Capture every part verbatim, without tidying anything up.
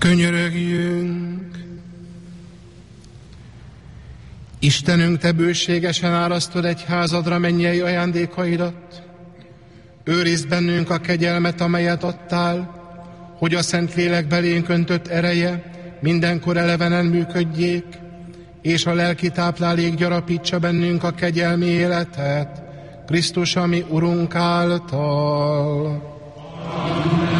Könyörögjünk! Istenünk, te bőségesen árasztod egyházadra mennyei ajándékaidat. Őrizd bennünk a kegyelmet, amelyet adtál, hogy a Szentlélek belénk öntött ereje mindenkor elevenen működjék, és a lelki táplálék gyarapítsa bennünk a kegyelmi életet, Krisztus, ami Urunk által. Amen.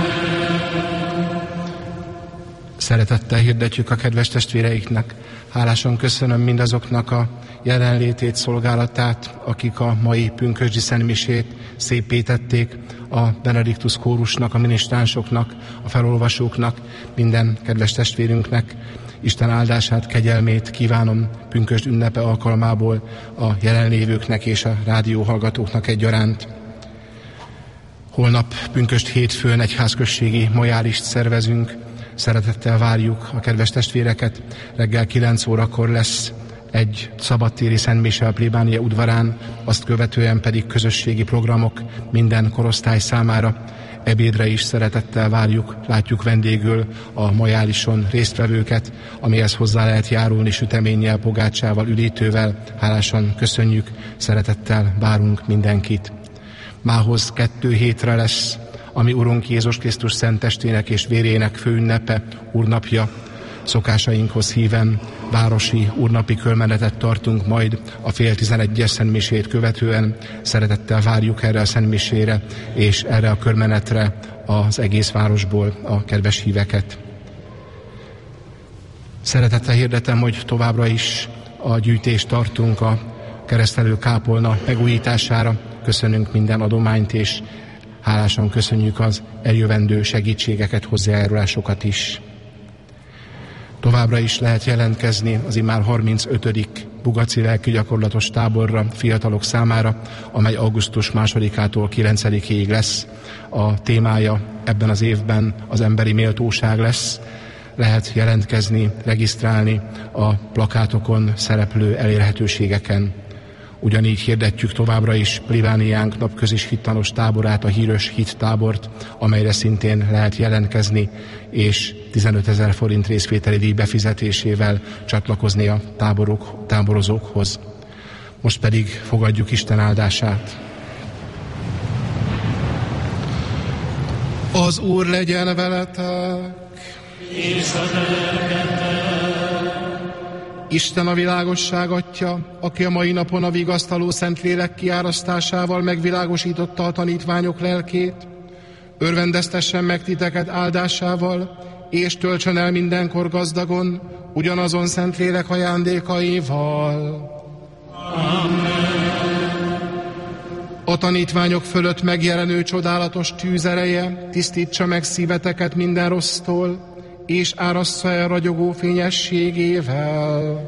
Szeretettel hirdetjük a kedves testvéreiknek. Hálásan köszönöm mindazoknak a jelenlétét, szolgálatát, akik a mai pünkösdi szentmisét széppé tették, a Benediktus kórusnak, a minisztránsoknak, a felolvasóknak, minden kedves testvérünknek. Isten áldását, kegyelmét kívánom pünkösd ünnepe alkalmából a jelenlévőknek és a rádióhallgatóknak egyaránt. Holnap pünkösd hétfőn egyházközségi majálist szervezünk. Szeretettel várjuk a kedves testvéreket. Reggel kilenc órakor lesz egy szabadtéri szentmise a plébánia udvarán, azt követően pedig közösségi programok minden korosztály számára. Ebédre is szeretettel várjuk, látjuk vendégül a majálison résztvevőket, amihez hozzá lehet járulni süteménnyel, pogácsával, üdítővel. Hálásan köszönjük, szeretettel várunk mindenkit. Mához kettő hétre lesz ami Urunk Jézus Krisztus szent testének és vérének főünnepe, úrnapja. Szokásainkhoz híven városi úrnapi körmenetet tartunk majd a fél tizenegyes szentmisét követően. Szeretettel várjuk erre a szentmisére és erre a körmenetre az egész városból a kedves híveket. Szeretettel hirdetem, hogy továbbra is a gyűjtést tartunk a keresztelő kápolna megújítására. Köszönünk minden adományt, és hálásan köszönjük az eljövendő segítségeket, hozzájárulásokat is. Továbbra is lehet jelentkezni az immár harmincötödik bugaci lelkigyakorlatos táborra fiatalok számára, amely augusztus másodikától kilencedikéig lesz. A témája ebben az évben az emberi méltóság lesz. Lehet jelentkezni, regisztrálni a plakátokon szereplő elérhetőségeken. Ugyanígy hirdetjük továbbra is plébániánk napközis hittanos táborát, a híres hittábort, amelyre szintén lehet jelentkezni, és tizenötezer forint részvételi díj befizetésével csatlakozni a táborok, táborozókhoz. Most pedig fogadjuk Isten áldását. Az Úr legyen veletek! És a Isten a világosság Atya, aki a mai napon a vigasztaló Szentlélek kiárasztásával megvilágosította a tanítványok lelkét, örvendeztessen meg titeket áldásával, és töltsön el mindenkor gazdagon, ugyanazon Szentlélek ajándékaival. Amen. A tanítványok fölött megjelenő csodálatos tűzereje tisztítsa meg szíveteket minden rossztól, és árassza el ragyogó fényességével.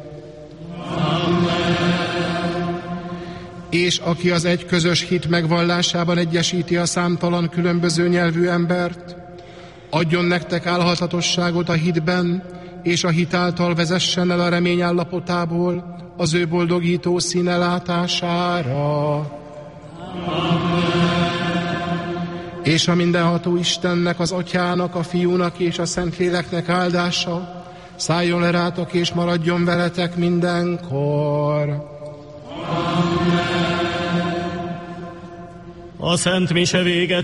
Amen. És aki az egy közös hit megvallásában egyesíti a számtalan különböző nyelvű embert, adjon nektek állhatatosságot a hitben, és a hit által vezessen el a remény állapotából az ő boldogító színe látására. Amen. És a mindenható Istennek, az Atyának, a Fiúnak és a Szentléleknek áldása szálljon le rátok és maradjon veletek mindenkor. Amen. A szent mise véget